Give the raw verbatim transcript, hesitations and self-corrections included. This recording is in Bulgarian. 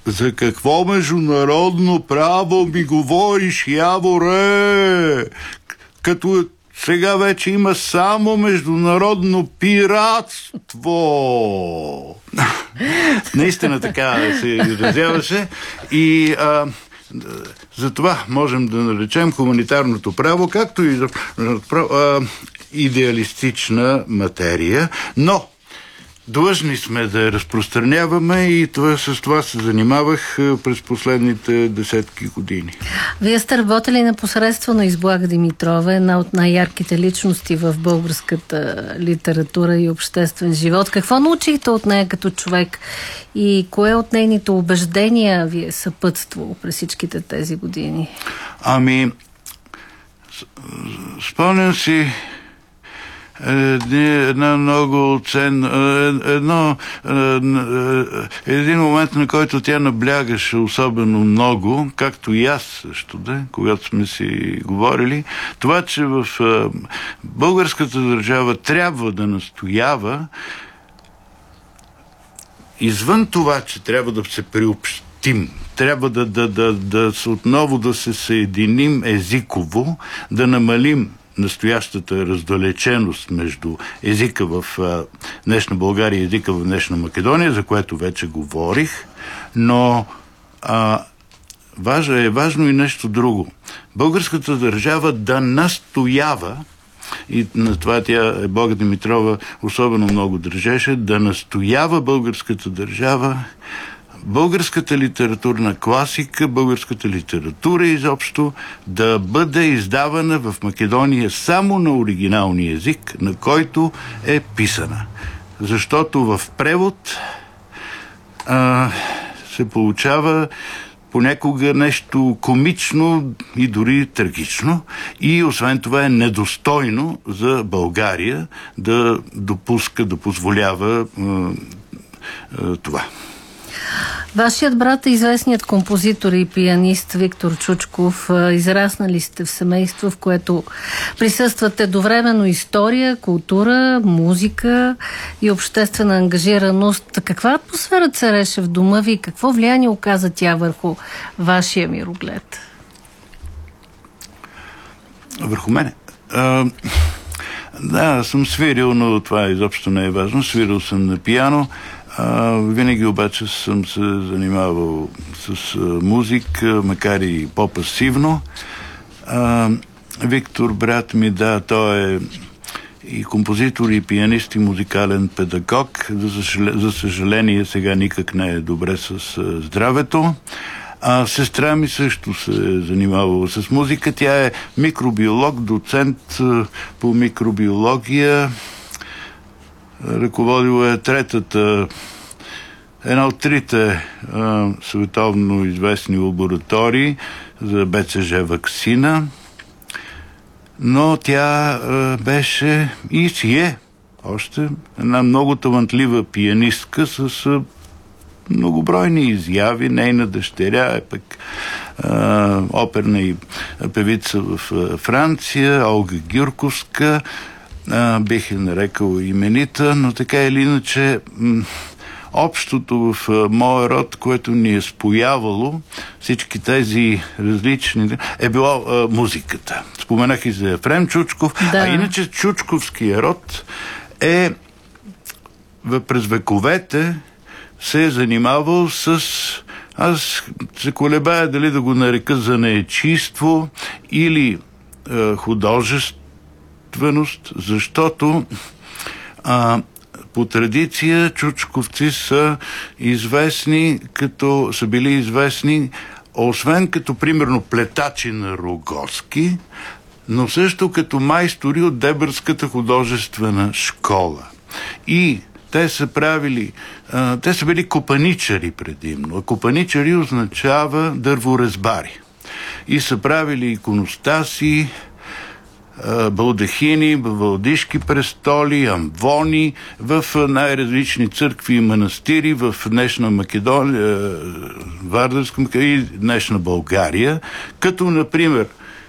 За какво международно право ми говориш, Яворе? Като сега вече има само международно пиратство. Наистина така се изразяваше. И а, за това можем да наречем хуманитарното право, както и а, идеалистична материя, но длъжни сме да я разпространяваме и това, с това се занимавах през последните десетки години. Вие сте работили непосредствено с Блага Димитрова, една от най-ярките личности в българската литература и обществен живот. Какво научихте от нея като човек и кое от нейните убеждения ви е съпътствало през всичките тези години? Ами, спомням си една много ценна, едно, един момент, на който тя наблягаше особено много, както и аз също, да, когато сме си говорили, това, че в българската държава трябва да настоява, извън това, че трябва да се приобщим, трябва да, да, да, да, да отново да се съединим езиково, да намалим настоящата раздалеченост между езика в а, днешна България и езика в днешна Македония, за което вече говорих, но а, важно, е важно и нещо друго. Българската държава да настоява, и на това тя, Блага Димитрова, особено много държеше, да настоява българската държава, българската литературна класика, българската литература изобщо да бъде издавана в Македония само на оригиналния език, на който е писана. Защото в превод а, се получава понякога нещо комично и дори трагично и освен това е недостойно за България да допуска, да позволява а, а, това. Вашият брат е известният композитор и пианист Виктор Чучков. Израснали сте в семейство, в което присъстват едновременно история, култура, музика и обществена ангажираност. Каква атмосфера цареше в дома ви и какво влияние оказа тя върху вашия мироглед? Върху мене? А, да, съм свирил, но това изобщо не е важно. Свирил съм на пиано. Uh, винаги обаче съм се занимавал с uh, музика, макар и по-пасивно. Uh, Виктор, брат ми, да, той е и композитор, и пианист, и музикален педагог. За, съжаление, за съжаление сега никак не е добре с uh, здравето. А сестра ми също се е занимавала с музика. Тя е микробиолог, доцент uh, по микробиология. Ръководила е третата, една от трите а, световно известни лаборатории за Б Ц Ж ваксина, но тя а, беше и си е още една много талантлива пианистка с а, многобройни изяви. Нейна дъщеря е пък а, оперна и певица в а, Франция, Олга Гюрковска. А, бих я нарекал именита, но така или иначе м- общото в а, моя род, което ни е споявало всички тези различни, е било а, музиката. Споменах и за Ефрем Чучков, да. А иначе чучковския род е в, през вековете се е занимавал с, аз се колебая дали да го нарека занаятчийство или а, художество, защото а, по традиция чучковци са известни, като са били известни, освен като примерно плетачи на Рогозки, но също като майстори от Дебърската художествена школа. И те са правили, а, те са били копаничари предимно. А копаничари означава дърворезбари. И са правили иконостаси, балдахини, балдишки престоли, амвони в най-различни църкви и манастири в днешна Македония, Вардарска и днешна България, като например